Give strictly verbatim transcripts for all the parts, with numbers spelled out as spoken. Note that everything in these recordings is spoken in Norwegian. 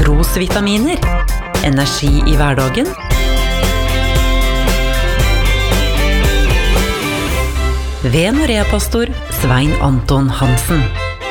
trosvitaminer, energi i hverdagen, ved Norea-pastor Svein Anton Hansen.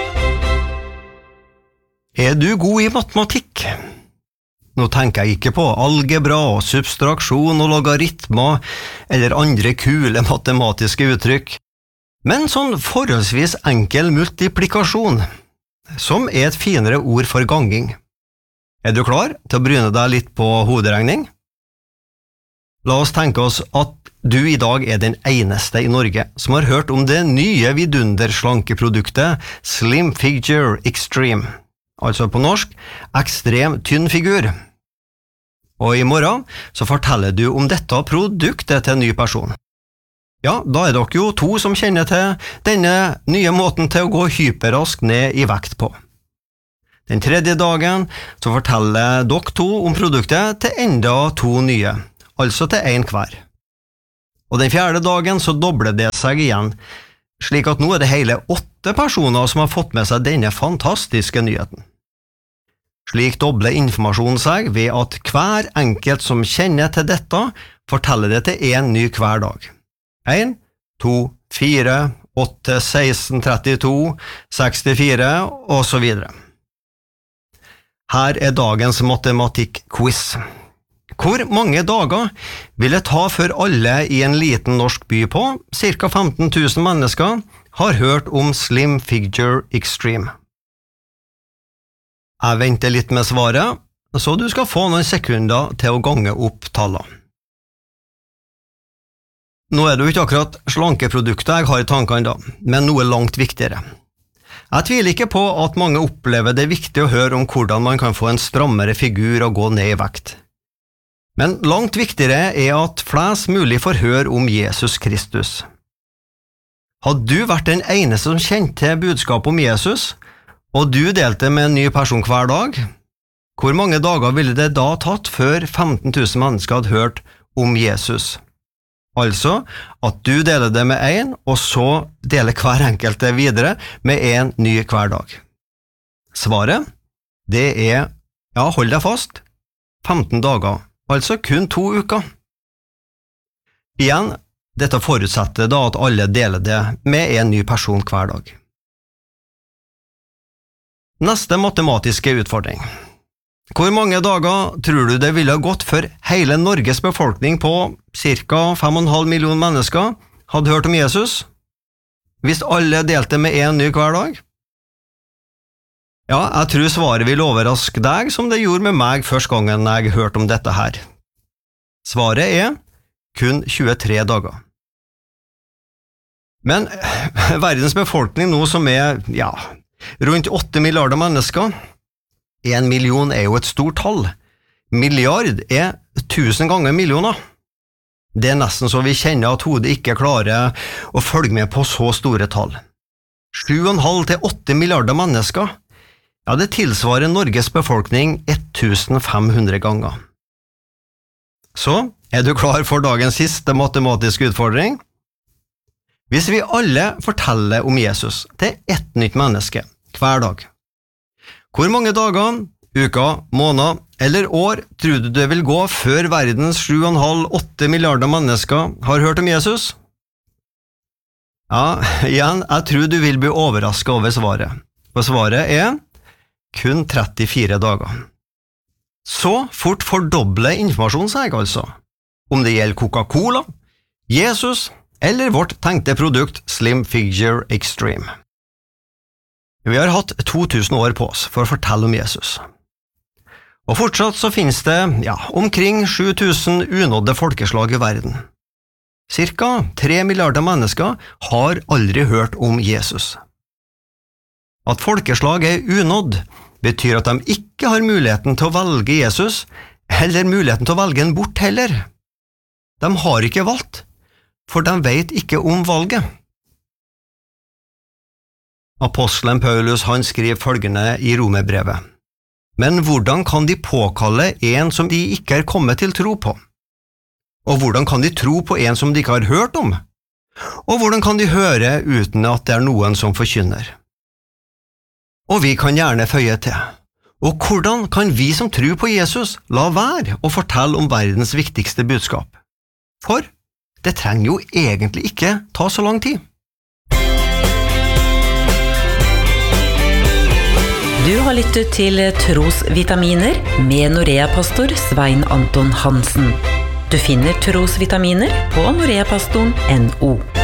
Er du god i matematikk? Nå tenker jeg ikke på algebra, substraksjon og logaritmer eller andre kule matematiske uttrykk, men sånn forholdsvis enkel multiplikasjon, som er et finere ord for ganging. Er du klar til å bryne deg litt på hoderegning? La oss tenke oss at du i dag er den eneste i Norge som har hørt om det nye vidunderslanke-produktet Slim Figure Extreme, altså på norsk, ekstrem tynn figur. Og i morgen så forteller du om dette produktet til en ny person. Ja, da er dere jo to som kjenner til denne nye måten til å gå hyperrask ned i vekt på. Den tredje dagen så forteller dere to om produktet til enda to nye, altså til en hver. Og den fjerde dagen så dobler det seg igjen, slik at nå er det hele åtte personer som har fått med seg denne fantastiske nyheten. Slik dobler informasjonen seg ved at hver enkelt som kjenner til dette forteller det til en ny hver dag. en, to, fire, åtte, seksten, trettito, sekstifire og så videre. Her er dagens matematikk-quiz. Hvor mange dager vil det ta før alle i en liten norsk by på, ca femten tusen mennesker, har hørt om Slim Figure Extreme? Jeg venter litt med svaret, så du skal få noen sekunder til å gange opp tallene. Nå er det jo ikke akkurat slankeprodukter jeg har i tankene da, men noe langt viktigere. Jeg tviler ikke på at mange opplever det viktig å høre om hvordan man kan få en strammere figur og gå ned i vekt. Men langt viktigere er at flest mulig får høre om Jesus Kristus. Hadde du vært den eneste som kjente til budskapet om Jesus, og du delte med en ny person hver dag, hvor mange dager ville det da tatt før femten tusen mennesker hadde hørt om Jesus? Altså at du deler det med en, og så deler hver enkelte videre med en ny hver dag. Svaret, det er, ja, hold deg fast, femten dager, altså kun to uker. Igjen, dette forutsetter da at alle deler det med en ny person hver dag. Neste matematiske utfordring. Hvor mange dager tror du det ville ha gått før hele Norges befolkning på ca fem og en halv million mennesker hadde hørt om Jesus? Hvis alle delte med en ny hver dag? Ja, jeg tror svaret vil overraske deg som det gjorde med meg første gangen jeg hørte om dette her. Svaret er kun tjuetre dager. Men verdens befolkning nå som er, ja, rundt åtte milliarder mennesker, en million er jo et stort tall. Milliard er tusen ganger millioner. Det er nesten så vi kjenner at hodet ikke klarer å følge med på så store tall. Sju og en halv til åtte milliarder mennesker, ja, det tilsvarer Norges befolkning tusen fem hundre ganger. Så, er du klar for dagens siste matematiske utfordring? Hvis vi alle forteller om Jesus til ett nytt menneske hver dag, hvor mange dager, uker, måneder eller år tror du det vil gå før verdens sju og en halv til åtte milliarder mennesker har hørt om Jesus? Ja, igjen, jeg tror du vil bli overrasket over svaret. Og svaret er kun trettifire dager. Så fort fordobler informasjonen seg altså, om det gjelder Coca-Cola, Jesus eller vårt tenkte produkt Slim Figure Extreme. Vi har hatt to tusen år på oss for å fortelle om Jesus. Og fortsatt så finnes det, ja, omkring sju tusen unådde folkeslag i verden. Cirka tre milliarder mennesker har aldri hørt om Jesus. At folkeslag er unådd betyr at de ikke har muligheten til å velge Jesus, eller muligheten til å velge en bort heller. De har ikke valgt, for de vet ikke om valget. Apostelen Paulus han skriver følgende i Romerbrevet. Men hvordan kan de påkalle en som de ikke er kommet til tro på? Og hvordan kan de tro på en som de ikke har hørt om? Og hvordan kan de høre uten at det er noen som forkynner? Og vi kan gjerne føye til. Og hvordan kan vi som tror på Jesus la være å fortelle om verdens viktigste budskap? For det trenger jo egentlig ikke ta så lang tid. Du har lyttet til Trosvitaminer med Norea-pastor Svein Anton Hansen. Du finner Trosvitaminer på noreapastoren punktum no.